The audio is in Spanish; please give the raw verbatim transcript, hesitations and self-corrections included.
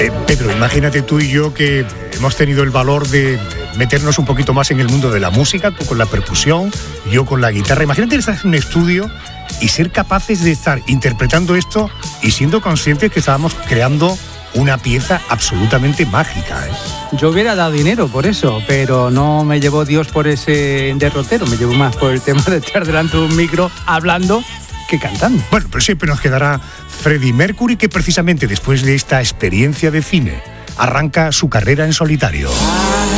Eh, Pedro, imagínate tú y yo que hemos tenido el valor de meternos un poquito más en el mundo de la música, tú con la percusión, yo con la guitarra. Imagínate estar en un estudio y ser capaces de estar interpretando esto y siendo conscientes que estábamos creando una pieza absolutamente mágica, ¿eh? Yo hubiera dado dinero por eso, pero no me llevó Dios por ese derrotero, me llevó más por el tema de estar delante de un micro hablando que cantando. Bueno, pero siempre nos quedará Freddie Mercury, que precisamente después de esta experiencia de cine arranca su carrera en solitario.